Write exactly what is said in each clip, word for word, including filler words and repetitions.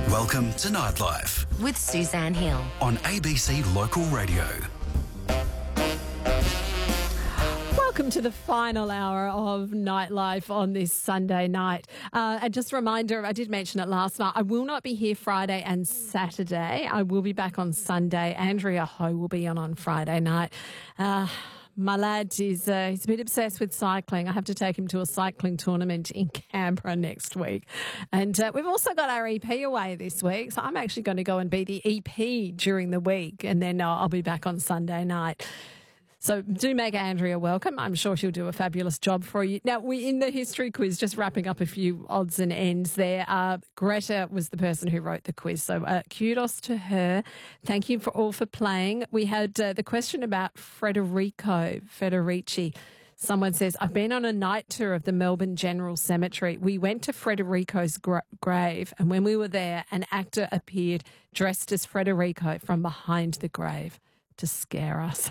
Welcome to Nightlife with Suzanne Hill on A B C Local Radio. Welcome to the final hour of Nightlife on this Sunday night. Uh, and just a reminder, I did mention it last night, I will not be here Friday and Saturday. I will be back on Sunday. Andrea Ho will be on on Friday night. Uh, my lad is uh, he's a bit obsessed with cycling. I have to take him to a cycling tournament in Canberra next week. And uh, we've also got our E P away this week. So I'm actually going to go and be the E P during the week. And then uh, I'll be back on Sunday night. So do make Andrea welcome. I'm sure she'll do a fabulous job for you. Now, we in the history quiz, just wrapping up a few odds and ends there. Uh, Greta was the person who wrote the quiz, so uh, kudos to her. Thank you for all for playing. We had uh, the question about Federico Federici. Someone says, I've been on a night tour of the Melbourne General Cemetery. We went to Federico's gra- grave, and when we were there, an actor appeared dressed as Federico from behind the grave to scare us.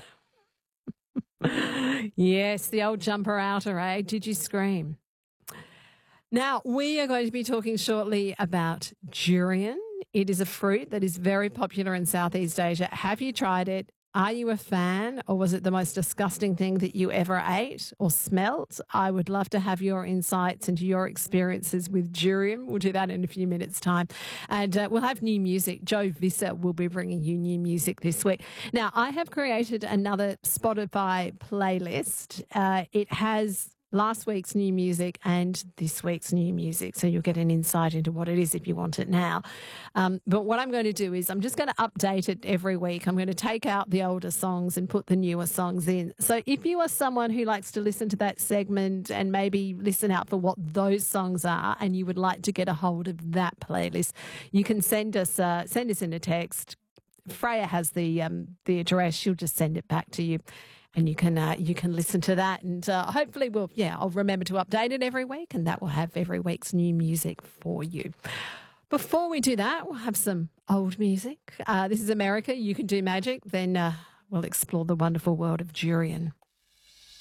Yes, the old jumper outer, eh? Did you scream? Now, we are going to be talking shortly about durian. It is a fruit that is very popular in Southeast Asia. Have you tried it? Are you a fan, or was it the most disgusting thing that you ever ate or smelt? I would love to have your insights into your experiences with durian. We'll do that in a few minutes' time. And uh, we'll have new music. Joe Visser will be bringing you new music this week. Now, I have created another Spotify playlist. Uh, it has last week's new music and this week's new music, so you'll get an insight into what it is if you want it now. Um, but what I'm going to do is I'm just going to update it every week. I'm going to take out the older songs and put the newer songs in. So if you are someone who likes to listen to that segment and maybe listen out for what those songs are and you would like to get a hold of that playlist, you can send us uh, send us in a text. Freya has the um, the address. She'll just send it back to you. And you can uh, you can listen to that, and uh, hopefully we'll yeah I'll remember to update it every week, and that will have every week's new music for you. Before we do that, we'll have some old music. Uh, this is America. You Can Do Magic. Then uh, we'll explore the wonderful world of durian.